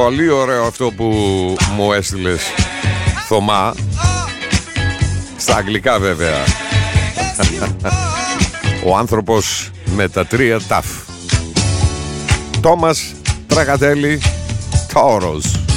Πολύ ωραίο αυτό που μου έστειλες, Θωμά. Στα αγγλικά βέβαια. Ο άνθρωπος με τα 3 ταφ. Τόμας Τρακατέλη Τόρος.